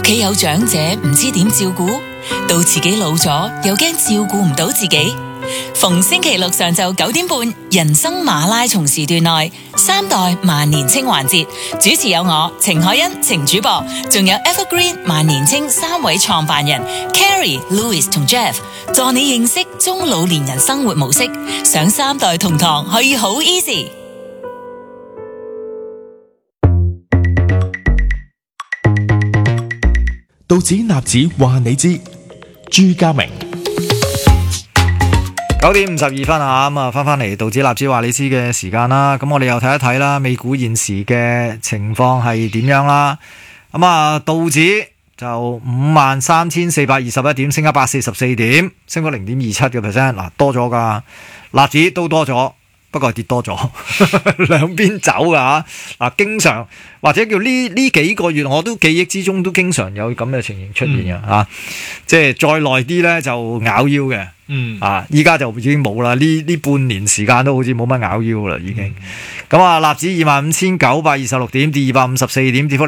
企有長者唔知點照顧，到自己老咗又驚照顧唔到自己。逢星期六上晝9:30，人生馬拉松時段內3代萬年青環節，主持有我程海欣、程主播，仲有 Evergreen 萬年青3位創辦人 Carrie、Louis 同 Jeff， 助你認識中老年人生活模式。上3代同堂可以好 easy。 道指納指話你知，朱家明。 9:52啊，咁啊翻嚟道指納指話你知嘅時間啦。咁我哋又睇一睇啦，美股現時嘅情況係點樣啦？咁啊，道指就53,421點，升144點，升咗0.27%，嗱多咗噶。納指都多咗，不過係跌多咗，兩邊走噶嚇。嗱，經常或者叫呢幾個月，我都記憶之中都經常有咁嘅情形出現嘅嚇。即係再耐啲咧就咬腰嘅。依家就已經冇啦，呢半年時間都好似冇乜咬腰啦，已經。咁啊，納指25,926點，跌254點，跌幅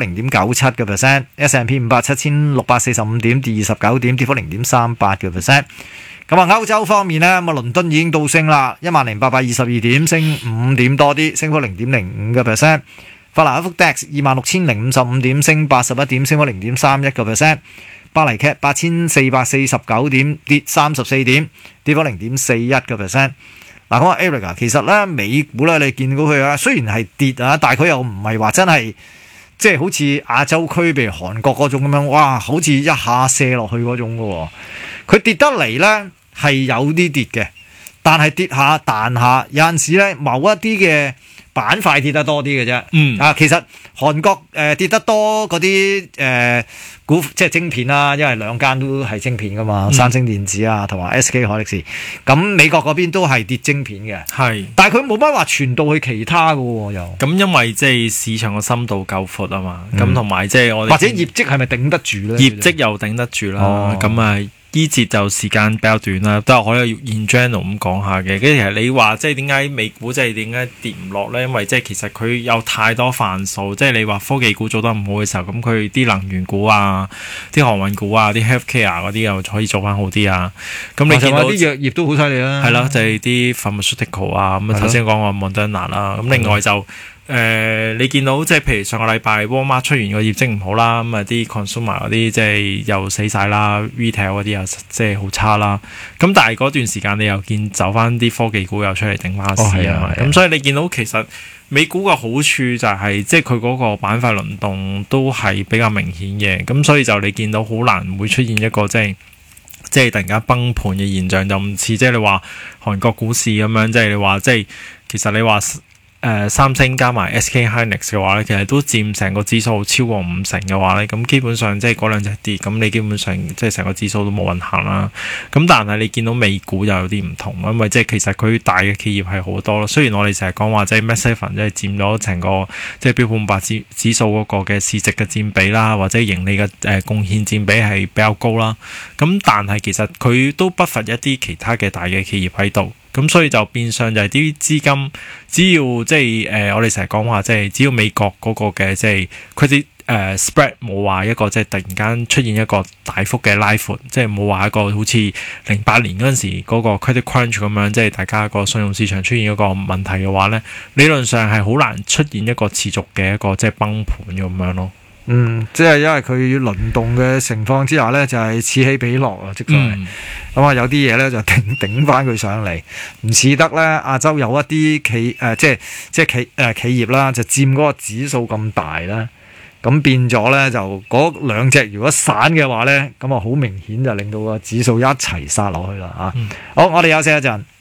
0.97%。S&P 500 7,645點，跌29點，跌幅0.38%。咁啊，歐洲方面呢，咁啊，倫敦已經到升啦，10,822點，升5點多啲，升幅0.05%。法蘭克福 DAX 26,055點，升81點，升幅0.31%。巴黎 CAC 8,449點，跌34點，跌幅0.41%。嗱，咁啊 Eric 啊，其實咧美股咧，你見到佢啊，雖然係跌啊，但係佢又唔係話真係即係好似亞洲區譬如韓國嗰種咁樣，哇，好似一下瀉落去嗰種嘅。佢跌得嚟咧係有啲跌嘅，但係跌下彈下，有陣時咧某一啲嘅板塊跌得多啲嘅啫。其實韓國跌得多嗰啲股即係晶片啦，因為兩間都係晶片噶嘛，三星電子啊同埋 SK 海力士。咁美國嗰邊都係跌晶片嘅，係，但係佢冇乜話傳到去其他嘅喎又。 咁因為即係市場嘅深度夠闊啊嘛，咁同埋即係我哋或者業績係咪頂得住咧？ 業績又頂得住啦，咁啊。呢節就時間比較短啦，都係可以 in general 咁講下嘅。跟住其實你話即係點解美股即係點解跌唔落咧？因為即係其實佢有太多範數，即係你話科技股做得唔好嘅時候，咁佢啲能源股啊、啲航運股啊、啲 healthcare 嗰啲又可以做翻好啲啊。咁你見到啲藥業都好犀利啦， 係啦，就係啲 pharmaceutical 啊，咁頭先講過 Moderna 啦，咁另外就。你見到即係譬如上個禮拜 Walmart 出完個業績唔好啦，咁啊啲 consumer 嗰啲即係又死晒啦 ，retail 嗰啲又即係好差啦。咁但係嗰段時間你又見走翻啲科技股又出嚟頂翻市啊，咁所以你見到其實美股嘅好處就係即係佢嗰個板塊輪動都係比較明顯嘅，咁所以就你見到好難會出現一個即係突然間崩盤嘅現象，就唔似即係你話韓國股市咁樣，即係你話即係其實你話。三星加埋 SK Hynix 嘅話咧，其實都佔成個指數超過50%嘅話咧，咁基本上即係嗰兩隻跌，咁你基本上即係成個指數都冇運行啦。咁但係你見到美股又有啲唔同，因為即係其實佢大嘅企業係好多咯。雖然我哋成日講話即係 Massive 即係佔咗成個即係標普500指數嗰個嘅市值嘅佔比啦，或者盈利嘅貢獻佔比係比較高啦。咁但係其實佢都不乏一啲其他嘅大嘅企業喺度。咁所以就變相就係啲資金，只要即係我哋成日講話，即係只要美國嗰個嘅即係佢啲spread 冇話一個即係突然間出現一個大幅嘅拉闊，即係冇話一個好似08年嗰陣時嗰個 credit crunch 咁樣，即係大家個信用市場出現一個問題嘅話咧，理論上係好難出現一個持續嘅一個即係崩盤咁樣咯。 即係因為佢輪動嘅情況之下咧，就係此起彼落啊，即係咁啊，有啲嘢咧就頂翻佢上嚟，唔似得咧亞洲有一啲企業啦，就佔嗰個指數咁大啦，咁變咗咧就嗰兩隻如果散嘅話咧，咁啊好明顯就令到個指數一齊殺落去啦嚇。好，我哋休息一陣。